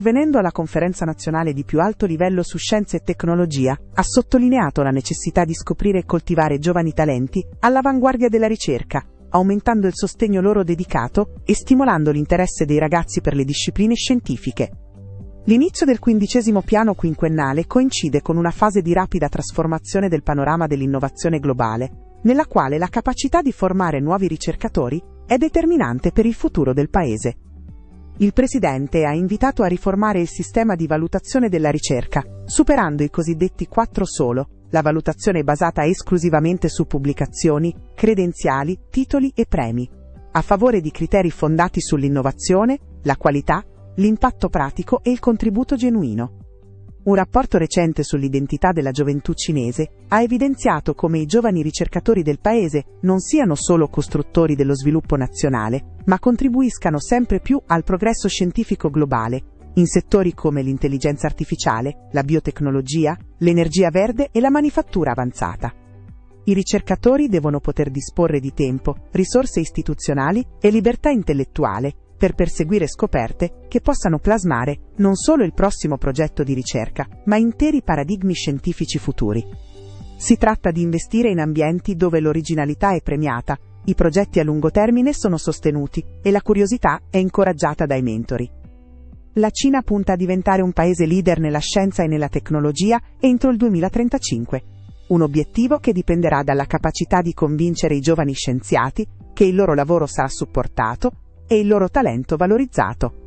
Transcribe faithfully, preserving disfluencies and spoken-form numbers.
Venendo alla conferenza nazionale di più alto livello su scienza e tecnologia, ha sottolineato la necessità di scoprire e coltivare giovani talenti all'avanguardia della ricerca, aumentando il sostegno loro dedicato e stimolando l'interesse dei ragazzi per le discipline scientifiche. L'inizio del quindicesimo piano quinquennale coincide con una fase di rapida trasformazione del panorama dell'innovazione globale, nella quale la capacità di formare nuovi ricercatori è determinante per il futuro del Paese. Il Presidente ha invitato a riformare il sistema di valutazione della ricerca, superando i cosiddetti quattro solo, la valutazione basata esclusivamente su pubblicazioni, credenziali, titoli e premi, a favore di criteri fondati sull'innovazione, la qualità, l'impatto pratico e il contributo genuino. Un rapporto recente sull'identità della gioventù cinese ha evidenziato come i giovani ricercatori del Paese non siano solo costruttori dello sviluppo nazionale, ma contribuiscano sempre più al progresso scientifico globale, in settori come l'intelligenza artificiale, la biotecnologia, l'energia verde e la manifattura avanzata. I ricercatori devono poter disporre di tempo, risorse istituzionali e libertà intellettuale per perseguire scoperte che possano plasmare non solo il prossimo progetto di ricerca, ma interi paradigmi scientifici futuri. Si tratta di investire in ambienti dove l'originalità è premiata, i progetti a lungo termine sono sostenuti e la curiosità è incoraggiata dai mentori. La Cina punta a diventare un paese leader nella scienza e nella tecnologia entro il duemilatrentacinque, un obiettivo che dipenderà dalla capacità di convincere i giovani scienziati che il loro lavoro sarà supportato e il loro talento valorizzato.